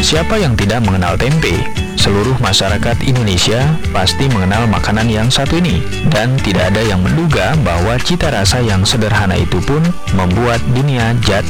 Siapa yang tidak mengenal tempe? Seluruh masyarakat Indonesia pasti mengenal makanan yang satu ini, dan tidak ada yang menduga bahwa cita rasa yang sederhana itu pun membuat dunia jatuh